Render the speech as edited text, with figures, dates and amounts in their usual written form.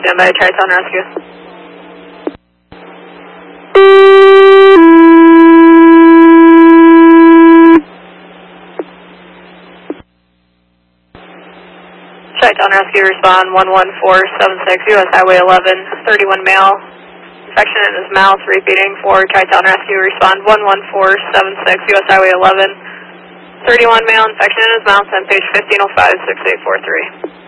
stand by, Tri-Town Rescue. Tri-Town Rescue, respond 11476, US Highway 11, 31 male, infection in his mouth, repeating for Tri-Town Rescue, respond 11476, US Highway 11, 31 male, infection in his mouth, on page 1505, 6843.